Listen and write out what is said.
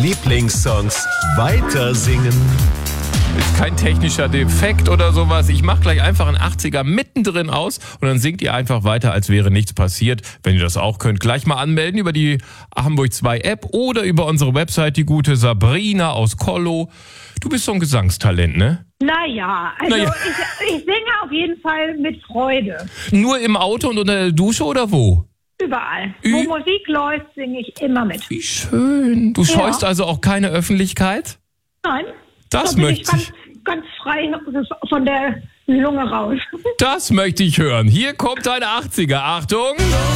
Lieblingssongs weiter singen. Ist kein technischer Defekt oder sowas. Ich mache gleich einfach einen 80er mittendrin aus und dann singt ihr einfach weiter, als wäre nichts passiert. Wenn ihr das auch könnt, gleich mal anmelden über die Hamburg 2 App oder über unsere Website, die gute Sabrina aus Kollow. Du bist so ein Gesangstalent, ne? Naja, ich singe auf jeden Fall mit Freude. Nur im Auto und unter der Dusche oder wo? Überall. Wo Musik läuft, singe ich immer mit. Wie schön. Du scheust also auch keine Öffentlichkeit? Nein. Das da bin möchte ich ganz frei von der Lunge raus. Das möchte ich hören. Hier kommt ein 80er. Achtung!